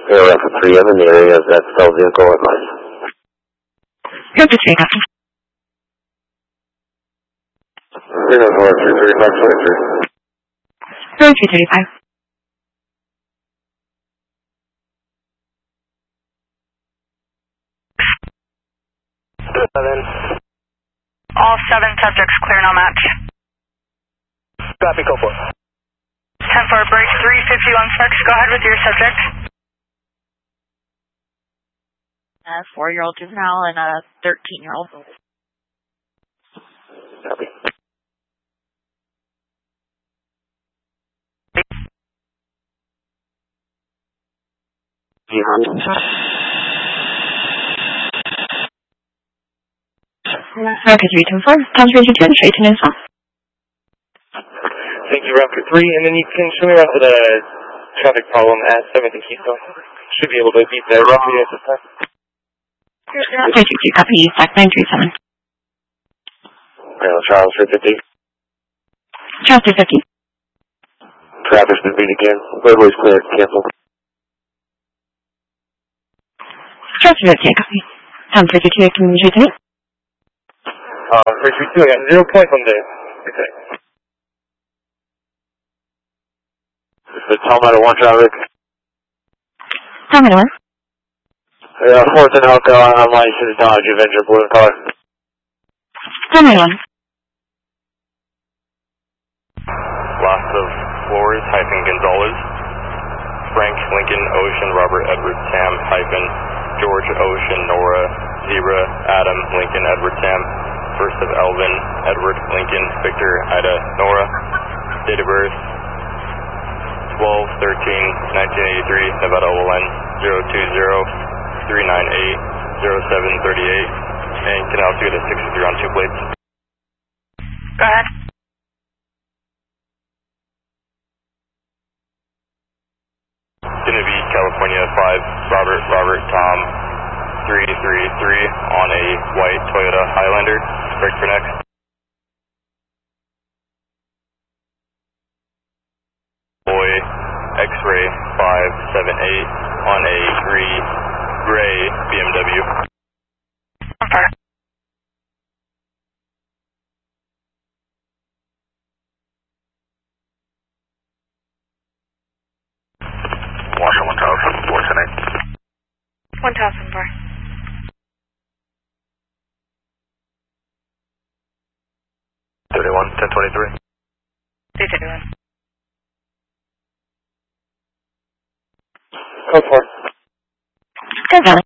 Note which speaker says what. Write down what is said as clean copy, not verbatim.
Speaker 1: Air for 3, I'm in the area of that cell vehicle at mine.
Speaker 2: Go to 3, copy.
Speaker 1: 304, 335, 23.
Speaker 2: Go to 335.
Speaker 3: All 7 subjects clear, no match.
Speaker 4: Copy, go for it.
Speaker 3: 10-4, break 351-6, go ahead with your subject.
Speaker 2: A 4-year-old juvenile and a 13-year-old.
Speaker 1: Copy.
Speaker 2: Rocket 324, Tom's Ranger 2, straight to Newsville.
Speaker 4: Thank you, Rocket 3, and then you can show me around to the traffic problem at 7th and Keystone. Should be able to beat that roughly at this time.
Speaker 2: 322, copy, stack 937.
Speaker 1: Charles 350.
Speaker 2: Charles 350.
Speaker 1: Traffic's been beat again. Roadway's clear, cancel.
Speaker 2: Charles 350, copy. Tom 322, can you shoot me?
Speaker 4: 332, I got 0 points on there. Okay.
Speaker 1: This is Tom out of 1 traffic.
Speaker 2: Tom at 1.
Speaker 1: 4th and Elko on line to the Dodge Avenger blue car.
Speaker 2: Tom at 1.
Speaker 5: Last of Flores hyphen Gonzalez. Frank Lincoln Ocean Robert Edward Tam hyphen George Ocean Nora Zebra Adam Lincoln Edward Tam. First of Elvin Edward Lincoln Victor Ida Nora. Date of birth 12/13/1983, Nevada OLN 020-398-0738, and can also get a 63 on 2 plates.
Speaker 3: Go ahead.
Speaker 5: Genevieve, California 5, Robert Tom 333 on a white Toyota Highlander. Break for next. Boy X-ray 578 on a gray BMW.
Speaker 3: Number.
Speaker 1: Washington 1000, 410.
Speaker 3: 1004.
Speaker 1: 1023.
Speaker 3: 331.
Speaker 4: Code 4.
Speaker 2: Go, Valley.